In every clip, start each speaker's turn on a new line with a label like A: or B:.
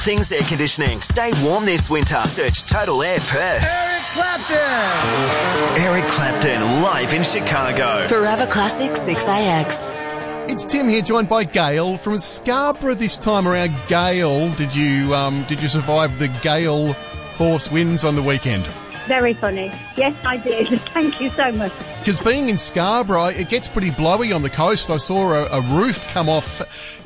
A: Things Air Conditioning. Stay warm this winter. Search Total Air Perth.
B: Eric Clapton!
A: Eric Clapton, live in Chicago.
C: Forever Classic 6AX.
D: It's Tim here, joined by Gail from Scarborough this time around. Gail, did you survive the gale force winds on the weekend?
E: Very funny. Yes, I did. Thank you so much.
D: Because being in Scarborough, it gets pretty blowy on the coast. I saw a roof come off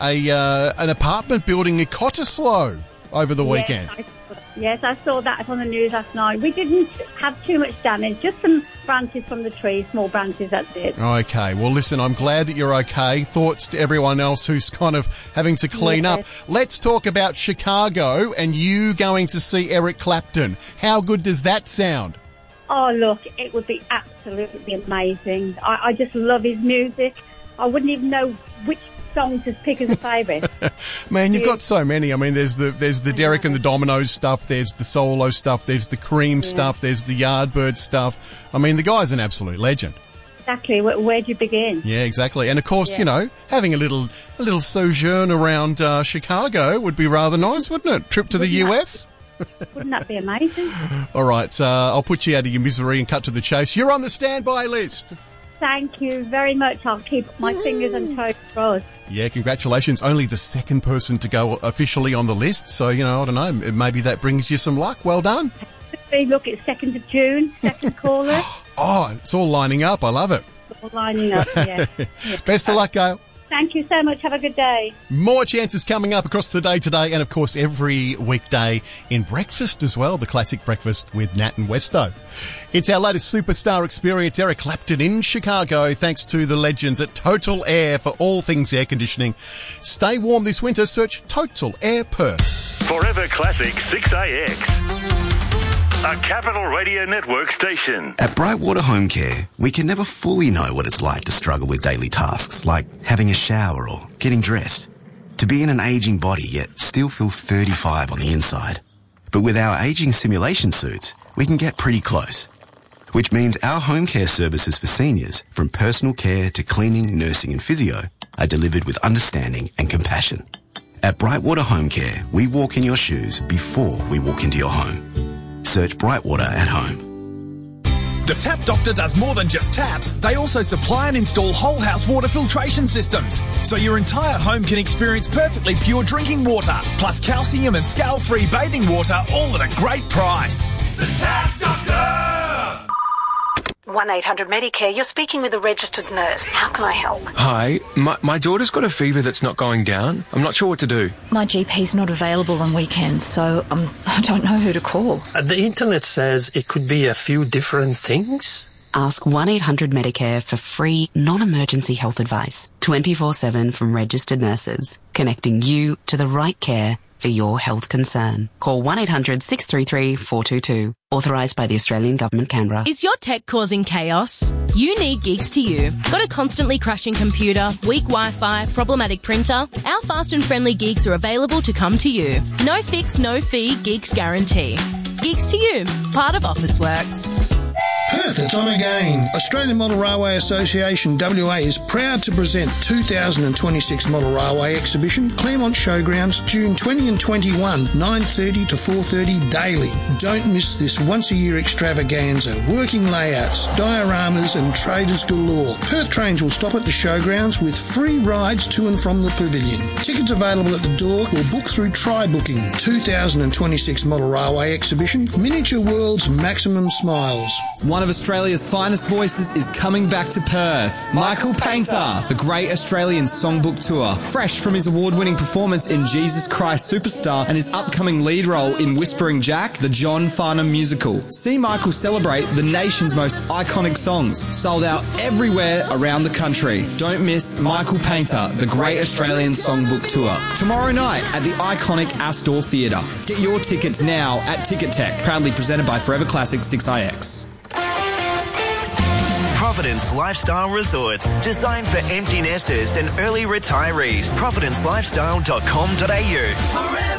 D: an apartment building in Cottesloe over the weekend.
E: Yes, I saw that on the news last night. We didn't have too much damage, just some branches from the tree, small branches, that's it.
D: Okay, well listen, I'm glad that you're okay. Thoughts to everyone else who's kind of having to clean up. Let's talk about Chicago and you going to see Eric Clapton. How good does that sound?
E: Oh, look, it would be absolutely amazing. I just love his music. I wouldn't even know which song to pick as a favourite.
D: Man, you've got so many. I mean, there's the Derek and the Dominoes stuff, there's the solo stuff, there's the Cream stuff, there's the Yardbird stuff. I mean, the guy's an absolute legend.
E: Exactly. Where do you begin?
D: Yeah, exactly. And of course, you know, having a little sojourn around Chicago would be rather nice, wouldn't it? Trip to the US.
E: Wouldn't that be amazing?
D: All right, I'll put you out of your misery and cut to the chase. You're on the standby list.
E: Thank you very much. I'll keep my fingers and toes crossed.
D: Yeah, congratulations. Only the second person to go officially on the list. So, you know, I don't know, maybe that brings you some luck. Well done.
E: Look, it's 2nd of June, second caller.
D: Oh, it's all lining up. I love it.
E: It's all lining up, yeah.
D: Best of luck, Gail.
E: Thank you so much. Have a good day.
D: More chances coming up across the day today and, of course, every weekday in breakfast as well, the classic breakfast with Nat and Westo. It's our latest superstar experience, Eric Clapton in Chicago, thanks to the legends at Total Air for all things air conditioning. Stay warm this winter. Search Total Air Perth.
F: Forever Classic 6AX. A Capital Radio Network station.
G: At Brightwater Home Care, we can never fully know what it's like to struggle with daily tasks like having a shower or getting dressed. To be in an ageing body yet still feel 35 on the inside. But with our ageing simulation suits, we can get pretty close. Which means our home care services for seniors, from personal care to cleaning, nursing and physio, are delivered with understanding and compassion. At Brightwater Home Care, we walk in your shoes before we walk into your home. Search Brightwater at home.
H: The Tap Doctor does more than just taps. They also supply and install whole house water filtration systems. So your entire home can experience perfectly pure drinking water, plus calcium and scale-free bathing water, all at a great price.
F: The Tap Doctor!
C: 1-800-Medicare, you're speaking with a registered nurse. How can I help?
I: Hi, my daughter's got a fever that's not going down. I'm not sure what to do.
J: My GP's not available on weekends, so I don't know who to call.
K: The internet says it could be a few different things.
L: Ask 1-800-Medicare for free, non-emergency health advice. 24/7 from registered nurses, connecting you to the right care for your health concern. Call 1-800-633-422. Authorised by the Australian Government, Canberra.
M: Is your tech causing chaos? You need Geeks to You. Got a constantly crashing computer, weak Wi-Fi, problematic printer? Our fast and friendly geeks are available to come to you. No fix, no fee, Geeks guarantee. Geeks to You, part of Officeworks.
N: Perth, it's on again. Australian Model Railway Association WA is proud to present 2026 Model Railway Exhibition, Claremont Showgrounds, June 20 and 21, 9:30 to 4:30 daily. Don't miss this once-a-year extravaganza. Working layouts, dioramas and traders galore. Perth trains will stop at the showgrounds with free rides to and from the pavilion. Tickets available at the door or book through Try-Booking. 2026 Model Railway Exhibition, Miniature World's Maximum Smiles.
O: One of Australia's finest voices is coming back to Perth. Michael Painter, the Great Australian Songbook Tour. Fresh from his award-winning performance in Jesus Christ Superstar and his upcoming lead role in Whispering Jack, the John Farnham musical. See Michael celebrate the nation's most iconic songs. Sold out everywhere around the country. Don't miss Michael Painter, the Great Australian Songbook Tour. Tomorrow night at the iconic Astor Theatre. Get your tickets now at Ticket Tech. Proudly presented by Forever Classic 6IX.
A: Providence Lifestyle Resorts, designed for empty nesters and early retirees. ProvidenceLifestyle.com.au.